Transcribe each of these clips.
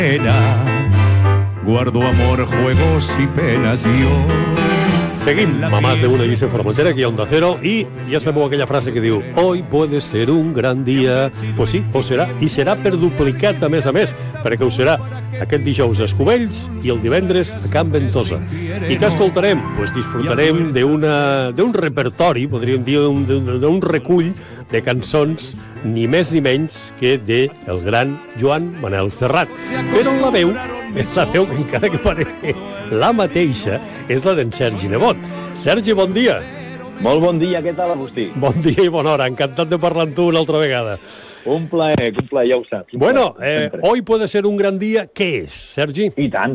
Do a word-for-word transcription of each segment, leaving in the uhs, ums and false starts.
Guardo amor, juegos y penas yo. Seguim, mamàs d'una Vicent Formentera, aquí a Onda Cero, i ja sabeu aquella frase que diu «Hoy puede ser un gran dia». Pues sí, ho serà, i serà per duplicat a més a més, perquè ho serà aquest dijous a Escubells i el divendres a Can Ventosa. I què escoltarem? Pues disfrutarem d'un repertori, podríem dir, d'un recull de cançons ni més ni menys que de el gran Joan Manel Serrat. Però la veu, és la veu que encara que pareixi la mateixa, és la d'en Sergi Nebot. Sergi, bon dia. Molt bon dia, què tal, Agustí? Bon dia i bona hora, encantat de parlar amb tu una altra vegada. Un plaer, un plaer, ja ho saps. Bueno, eh, hoy puede ser un gran dia, què és, Sergi? I tant.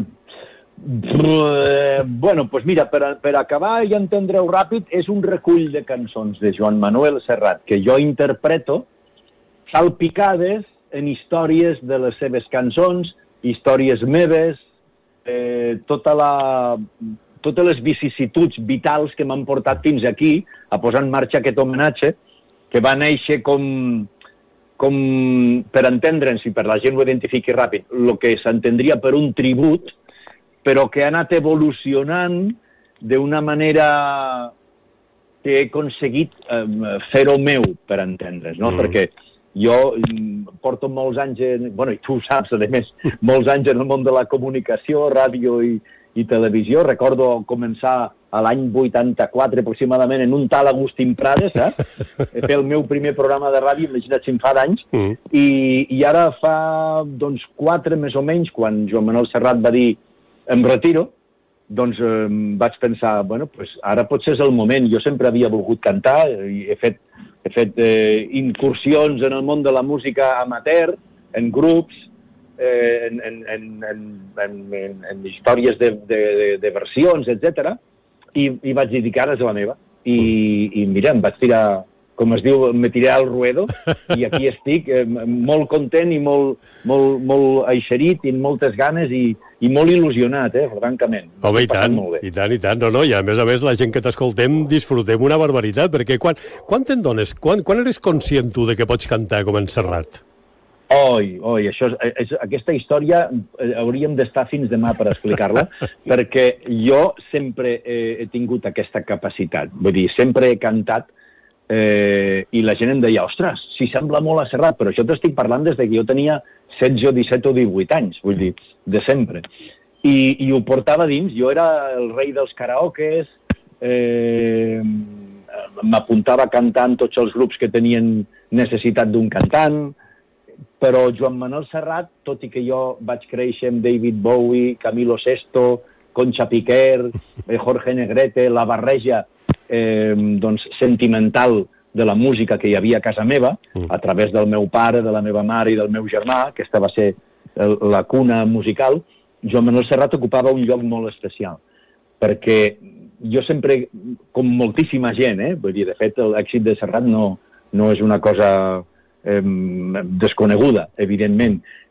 Bueno, pues mira, per, per acabar i entendre-ho ràpid, és un recull de cançons de Joan Manuel Serrat que jo interpreto salpicades en històries de les seves cançons, històries meves, eh, tota la, totes les vicissituds vitals que m'han portat fins aquí a posar en marxa aquest homenatge, que va néixer com, com per entendre'ns, i per la gent ho identifiqui ràpid, el que s'entendria per un tribut, però que ha anat evolucionant d'una manera que he aconseguit eh, fer-ho meu, per entendre's, no? Mm. Perquè jo porto molts anys, en, bueno, i tu ho saps, a més, molts anys en el món de la comunicació, ràdio i, i televisió. Recordo començar a l'any vuitanta-quatre aproximadament en un tal Agustín Prades, saps? He fet el meu primer programa de ràdio, imagina't si em fa d'anys, mm. i, i ara fa, doncs, quatre més o menys, quan Joan Manuel Serrat va dir em retiro, doncs eh, vaig pensar, bueno, pues ara potser és el moment. Jo sempre havia volgut cantar, i he fet He fet eh, incursions en el món de la música amateur, en grups, eh, en, en, en, en, en, en històries de, de, de, de versions, etcètera. I, i vaig dir que ara és la meva. I, i mira, em vaig tirar, com es diu, me tiré al ruedo, i aquí estic eh, molt content i molt, molt, molt eixerit i amb moltes ganes i, i molt il·lusionat, eh, francament. Home, i tant, i tant, i tant. No, no, i a més a més la gent que t'escoltem disfrutem una barbaritat, perquè quan, quan te'n dones, quan, quan eres conscient tu de que pots cantar com en Serrat? Oi, oi, això és, és, aquesta història eh, hauríem d'estar fins demà per explicar-la, perquè jo sempre he, he tingut aquesta capacitat. Vull dir, sempre he cantat eh, i la gent em deia, ostres, si sembla molt a Serrat, però això t'estic parlant des que jo tenia setze o disset o divuit anys, vull dir, de sempre. I, i ho portava dins, jo era el rei dels karaokes, eh, m'apuntava a cantar en tots els grups que tenien necessitat d'un cantant, però Joan Manuel Serrat, tot i que jo vaig créixer amb David Bowie, Camilo Sesto, Concha Piquer, Jorge Negrete, la barreja eh, doncs, sentimental de la música que hi havia a casa meva, a través del meu pare, de la meva mare i del meu germà, aquesta va ser el, la cuna musical, Joan Manuel Serrat ocupava un lloc molt especial, perquè jo sempre, com moltíssima gent, eh, vull dir, de fet, l'èxit de Serrat no, no és una cosa eh, desconeguda, evidentment.